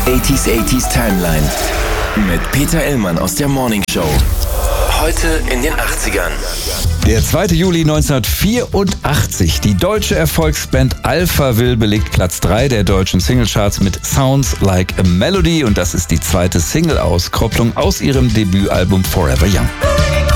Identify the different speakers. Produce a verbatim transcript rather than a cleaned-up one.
Speaker 1: achtziger achtziger Timeline mit Peter Illmann aus der Morning Show. Heute in den achtzigern.
Speaker 2: Der zweite Juli neunzehnhundertvierundachtzig. Die deutsche Erfolgsband Alphaville belegt Platz drei der deutschen Singlecharts mit Sounds Like a Melody. Und das ist die zweite Single-Auskopplung aus ihrem Debütalbum Forever Young.